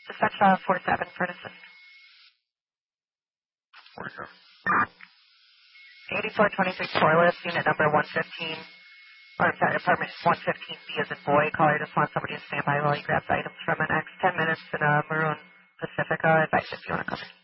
Dispatch 47 for an assist. 47. 8426 Corliss, unit number 115. Or, I'm sorry, apartment 115B as in boy. Caller just wants somebody to stand by while he grabs items from an X. 10 minutes in a maroon Pacifica. Advice if you want to come in.